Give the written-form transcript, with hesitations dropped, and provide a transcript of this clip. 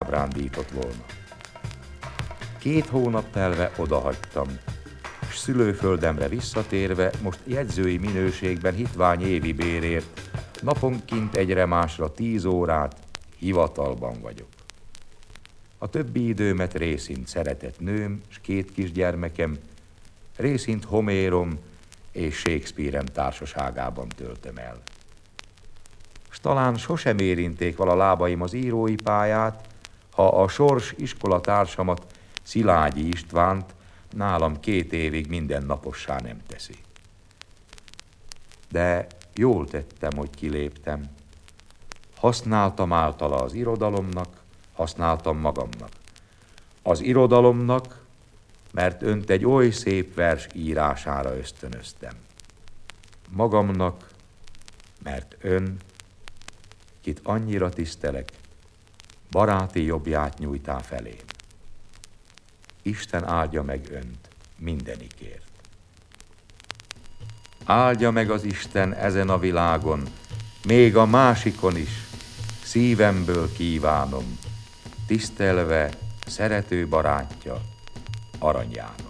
ábrándított volna. 2 hónap telve odahagytam, s szülőföldemre visszatérve most jegyzői minőségben hitvány évi bérért naponként egyre másra 10 órát hivatalban vagyok. A többi időmet részint szeretett nőm s 2 kisgyermekem, részint Homérom és Shakespeare-em társaságában töltöm el. S talán sosem érinték vala lábaim az írói pályát, ha a sors iskolatársamat, Szilágyi Istvánt nálam 2 évig mindennapossá nem teszi. De jól tettem, hogy kiléptem. Használtam általa az irodalomnak, használtam magamnak. Az irodalomnak, mert önt egy oly szép vers írására ösztönöztem. Magamnak, mert ön, kit annyira tisztelek, baráti jobbját nyújtá felém. Isten áldja meg önt mindenikért. Áldja meg az Isten ezen a világon, még a másikon is, szívemből kívánom, tisztelve szerető barátja, Arany János.